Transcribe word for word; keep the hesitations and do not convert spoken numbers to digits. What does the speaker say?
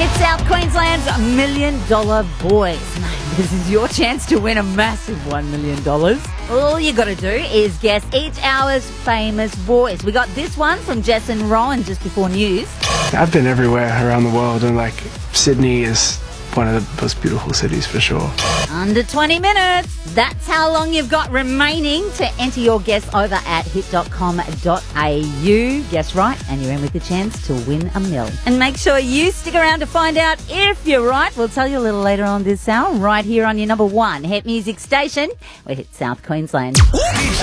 It's South Queensland's Million Dollar Boys. This is your chance to win a massive one million dollars. All you got to do is guess each hour's famous voice. We got this one from Jess and Rowan just before news. I've been everywhere around the world, and like Sydney is one of the most beautiful cities for sure. Under twenty minutes. That's how long you've got remaining to enter your guess over at hit dot com dot a u. Guess right, and you're in with the chance to win a mil. And make sure you stick around to find out if you're right. We'll tell you a little later on this hour, right here on your number one hit music station. We hit South Queensland.